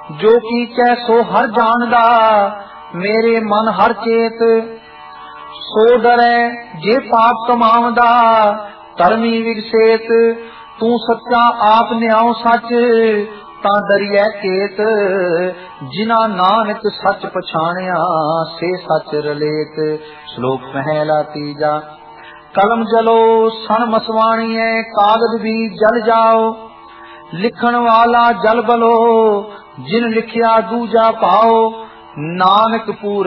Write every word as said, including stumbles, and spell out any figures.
ਜੋ ਕੀ ਕਹਿ ਸੋ ਹਰ ਜਾਣਦਾ, ਮੇਰੇ ਮਨ ਹਰ ਚੇਤ। ਸੋ ਡਰੈ ਜੇ ਪਾਪ ਕਮਾਵਦਾ, ਧਰਮੀ ਵਿਗਸੇਤ। ਤੂੰ ਸੱਚਾ ਆਪ ਨਿਆਉ ਸੱਚ, ਤਾਂ ਡਰੀਐ ਕੇਤ। ਜਿਨਾ ਨਾਨਕ ਸੱਚ ਪਛਾਣਿਆ, ਸੇ ਸੱਚ ਰਲੇਤ। ਸ਼ਲੋਕ ਪਹਿਲਾ ਤੀਜਾ। ਕਲਮ ਜਲੋ ਸਣ ਮਸਵਾਣੀਐ, ਕਾਗਜ਼ ਵੀ ਜਲ ਜਾਓ। ਲਿਖਣ ਵਾਲਾ ਜਲ ਬਲੋ, ਜਿਨ ਲਿਖਿਆ ਦੂਜਾ ਪਾਓ। ਨਾਨਕ ਪੂਰ